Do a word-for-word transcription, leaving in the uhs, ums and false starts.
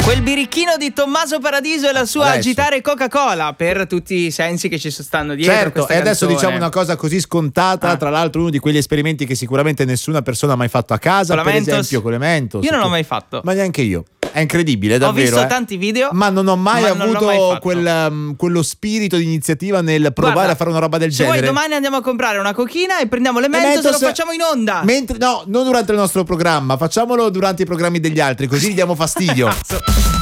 Quel birichino di Tommaso Paradiso e la sua Adesso. agitare Coca-Cola per tutti i sensi che ci stanno dietro. Certo, questa e adesso canzone. diciamo una cosa così scontata, Ah. tra l'altro uno di quegli esperimenti che sicuramente nessuna persona ha mai fatto a casa, Con la per Mentos? esempio con le Mentos. Io non l'ho mai fatto. Ma neanche io. È incredibile, Ho davvero. visto eh. tanti video, ma non ho mai ma non l'ho avuto mai fatto. quel, um, quello spirito di iniziativa nel provare Guarda, a fare una roba del se genere. vuoi domani andiamo a comprare una cochina e prendiamo le Mentos, Mentos e lo facciamo in onda. Mentre, no, non durante il nostro programma, facciamolo durante i programmi degli altri, così gli diamo fastidio.